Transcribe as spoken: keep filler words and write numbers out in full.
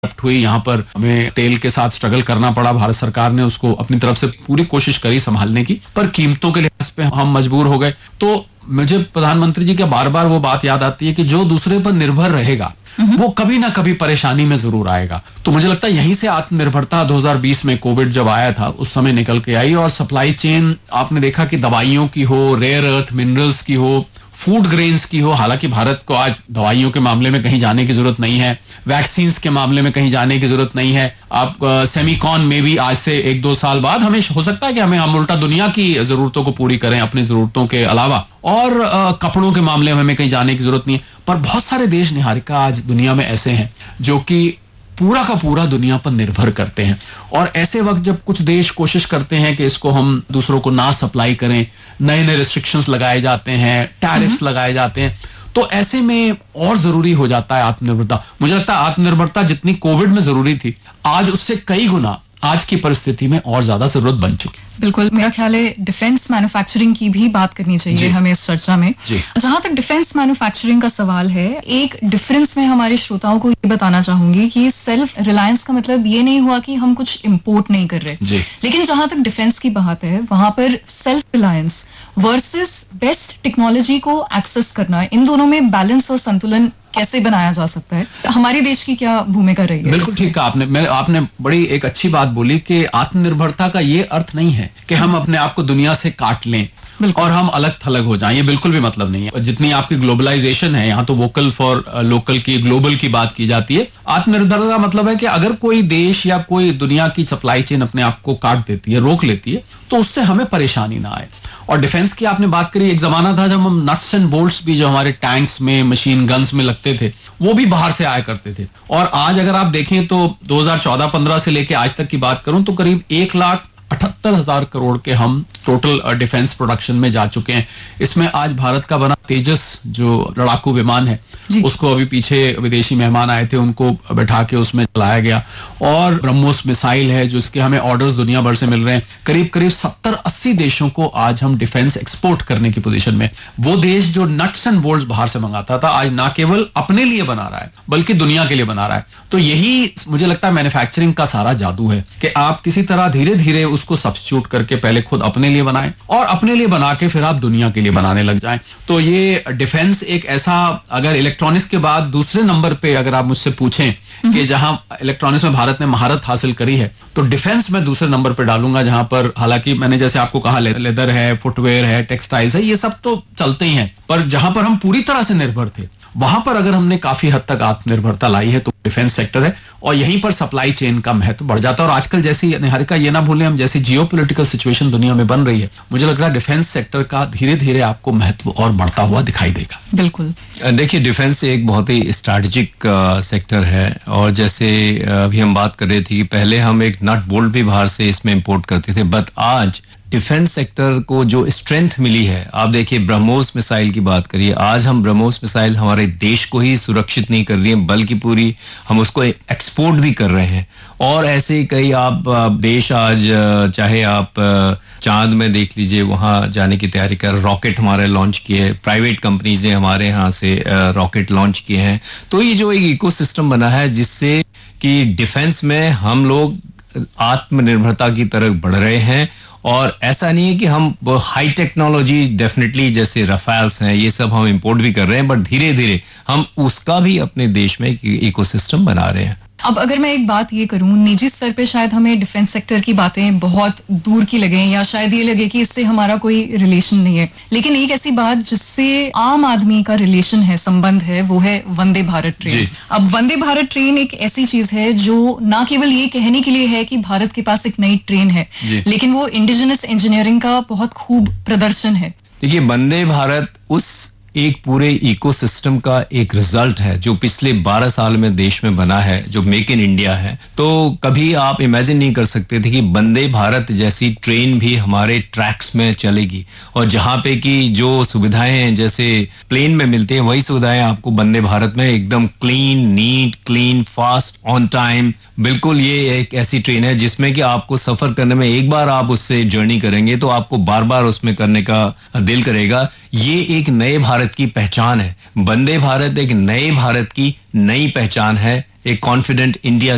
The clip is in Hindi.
हुई, यहाँ पर हमें तेल के साथ स्ट्रगल करना पड़ा। भारत सरकार ने उसको अपनी तरफ से पूरी कोशिश करी संभालने की, पर कीमतों के लिहाज पे हम मजबूर हो गए। तो मुझे प्रधानमंत्री जी के बार बार वो बात याद आती है कि जो दूसरे पर निर्भर रहेगा वो कभी ना कभी परेशानी में जरूर आएगा। तो मुझे लगता है यहीं से आत्मनिर्भरता दो हज़ार बीस में कोविड जब आया था उस समय निकल के आई। और सप्लाई चेन आपने देखा कि दवाइयों की हो, रेयर अर्थ मिनरल्स की हो, फूड ग्रेन्स की हो। हालांकि भारत को आज दवाइयों के मामले में कहीं जाने की जरूरत नहीं है, वैक्सीन्स के मामले में कहीं जाने की जरूरत नहीं है। आप सेमीकॉन में भी आज से एक दो साल बाद हमें हो सकता है कि हमें हम उल्टा दुनिया की जरूरतों को पूरी करें अपनी जरूरतों के अलावा। और आ, कपड़ों के मामले में हमें कहीं जाने की जरूरत नहीं है। पर बहुत सारे देश निहारिका आज दुनिया में ऐसे हैं जो कि पूरा का पूरा दुनिया पर निर्भर करते हैं। और ऐसे वक्त जब कुछ देश कोशिश करते हैं कि इसको हम दूसरों को ना सप्लाई करें, नए नए रिस्ट्रिक्शंस लगाए जाते हैं, टैरिफ्स लगाए जाते हैं, तो ऐसे में और जरूरी हो जाता है आत्मनिर्भरता। मुझे लगता है आत्मनिर्भरता जितनी कोविड में जरूरी थी, आज उससे कई गुना आज की परिस्थिति में और ज्यादा जरूरत बन चुकी। बिल्कुल, मेरा ख्याल है डिफेंस मैन्युफैक्चरिंग की भी बात करनी चाहिए हमें इस चर्चा में। जहां तक डिफेंस मैन्युफैक्चरिंग का सवाल है, एक डिफरेंस में हमारे श्रोताओं को ये बताना चाहूंगी कि सेल्फ रिलायंस का मतलब ये नहीं हुआ कि हम कुछ इंपोर्ट नहीं कर रहे, लेकिन जहां तक डिफेंस की बात है वहां पर self reliance versus best technology को एक्सेस करना, इन दोनों में बैलेंस और संतुलन कैसे बनाया जा सकता है? हमारे देश की क्या भूमिका रही है? बिल्कुल ठीक कहा आपने। मैं आपने बड़ी एक अच्छी बात बोली कि आत्मनिर्भरता का ये अर्थ नहीं है कि हम अपने आप को दुनिया से काट लें और हम अलग थलग हो जाएं। ये बिल्कुल भी मतलब नहीं है। जितनी आपकी ग्लोबलाइजेशन है, यहाँ तो वोकल फॉर लोकल की, ग्लोबल की बात की जाती है। आत्मनिर्भरता का मतलब है कि अगर कोई देश या कोई दुनिया की सप्लाई चेन अपने आप को काट देती है, रोक लेती है, तो उससे हमें परेशानी ना आए। और डिफेंस की आपने बात करी, एक जमाना था जब हम नट्स एंड बोल्ट्स भी जो हमारे टैंक्स में, मशीन गन्स में लगते थे, वो भी बाहर से आया करते थे। और आज अगर आप देखें तो दो हज़ार चौदह पंद्रह से लेके आज तक की बात करूं तो करीब एक लाख अठहत्तर हजार करोड़ के हम टोटल डिफेंस प्रोडक्शन में जा चुके हैं। इसमें आज भारत का बना तेजस जो लड़ाकू विमान है, उसको अभी पीछे विदेशी मेहमान आए थे, उनको बैठा के उसमें चलाया गया। और ब्रह्मोस मिसाइल है जिसके हमें ऑर्डर्स दुनिया भर से मिल रहे हैं। करीब करीब सत्तर अस्सी देशों को आज हम डिफेंस एक्सपोर्ट करने की पोजीशन में। वो देश जो नट्स एंड बोल्ट्स बाहर से मंगाता था, आज ना केवल अपने लिए बना रहा है बल्कि दुनिया के लिए बना रहा है। तो यही मुझे लगता है मैन्युफैक्चरिंग का सारा जादू है कि आप किसी तरह धीरे धीरे उसको सब्स्टिट्यूट करके पहले खुद अपने लिए बनाएं और अपने लिए बना के फिर आप दुनिया के लिए बनाने लग जाएं। तो ये डिफेंस एक ऐसा, अगर इलेक्ट्रॉनिक्स के बाद दूसरे नंबर पे अगर आप मुझसे पूछें कि जहां इलेक्ट्रॉनिक्स में भारत ने महारत हासिल करी है, तो डिफेंस में दूसरे नंबर पे डालूंगा। जहां पर हालांकि मैंने जैसे आपको कहा ले, लेदर है, फुटवेयर है, टेक्सटाइल्स है, ये सब तो चलते ही हैं, पर जहां पर हम पूरी तरह से निर्भर थे वहां पर अगर हमने काफी हद तक आत्मनिर्भरता लाई है तो डिफेंस सेक्टर है। और यहीं पर सप्लाई चेन का महत्व बढ़ जाता है। और आजकल जैसी निहारिका ये ना भूलें हम, जैसी जियोपॉलिटिकल सिचुएशन दुनिया में बन रही है, मुझे लग रहा है डिफेंस सेक्टर का धीरे धीरे आपको महत्व और बढ़ता हुआ दिखाई देगा। बिल्कुल, देखिए डिफेंस एक बहुत ही स्ट्रैटेजिक सेक्टर है। और जैसे अभी हम बात कर रहे थे कि पहले हम एक नट बोल्ट भी बाहर से इसमें इंपोर्ट करते थे, बट आज डिफेंस सेक्टर को जो स्ट्रेंथ मिली है, आप देखिए ब्रह्मोस मिसाइल की बात करिए, आज हम ब्रह्मोस मिसाइल हमारे देश को ही सुरक्षित नहीं कर रही है बल्कि पूरी हम उसको एक्सपोर्ट भी कर रहे हैं। और ऐसे ही कई आप देश आज, चाहे आप चांद में देख लीजिए, वहां जाने की तैयारी कर, रॉकेट हमारे लॉन्च किए, प्राइवेट कंपनीज ने हमारे यहाँ से रॉकेट लॉन्च किए हैं। तो ये जो एक इकोसिस्टम बना है जिससे कि डिफेंस में हम लोग आत्मनिर्भरता की तरफ बढ़ रहे हैं। और ऐसा नहीं है कि हम हाई टेक्नोलॉजी डेफिनेटली जैसे रफाल्स हैं, ये सब हम इंपोर्ट भी कर रहे हैं, बट धीरे धीरे हम उसका भी अपने देश में एक इकोसिस्टम बना रहे हैं। अब अगर मैं एक बात ये करूं, निजी स्तर पे शायद हमें डिफेंस सेक्टर की बातें बहुत दूर की लगे या शायद ये लगे कि इससे हमारा कोई रिलेशन नहीं है, लेकिन एक ऐसी बात जिससे आम आदमी का रिलेशन है, संबंध है, वो है वंदे भारत ट्रेन। अब वंदे भारत ट्रेन एक ऐसी चीज है जो ना केवल ये कहने के लिए है कि भारत के पास एक नई ट्रेन है, लेकिन वो इंडिजिनस इंजीनियरिंग का बहुत खूब प्रदर्शन है। देखिए वंदे भारत उस एक पूरे इकोसिस्टम का एक रिजल्ट है जो पिछले बारह साल में देश में बना है, जो मेक इन इंडिया है। तो कभी आप इमेजिन नहीं कर सकते थे कि वंदे भारत जैसी ट्रेन भी हमारे ट्रैक्स में चलेगी, और जहां पे कि जो सुविधाएं हैं जैसे प्लेन में मिलती हैं, वही सुविधाएं आपको वंदे भारत में एकदम clean, NEET, clean, fast, on time. बिल्कुल ये एक ऐसी ट्रेन है जिसमें कि आपको सफर करने में, एक बार आप उससे जर्नी करेंगे तो आपको बार बार उसमें करने का दिल करेगा। ये एक नए भारत की पहचान है। वंदे भारत एक नए भारत की नई पहचान है, एक कॉन्फिडेंट इंडिया